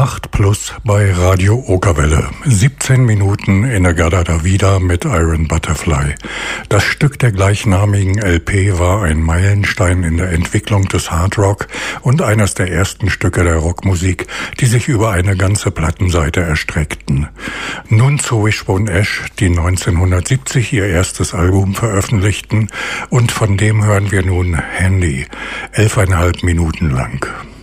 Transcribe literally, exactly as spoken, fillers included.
acht plus bei Radio Okerwelle. siebzehn Minuten In-A-Gadda Da Vida mit Iron Butterfly. Das Stück der gleichnamigen L P war ein Meilenstein in der Entwicklung des Hard Rock und eines der ersten Stücke der Rockmusik, die sich über eine ganze Plattenseite erstreckten. Nun zu Wishbone Ash, die neunzehnhundertsiebzig ihr erstes Album veröffentlichten, und von dem hören wir nun Handy, elfeinhalb Minuten lang.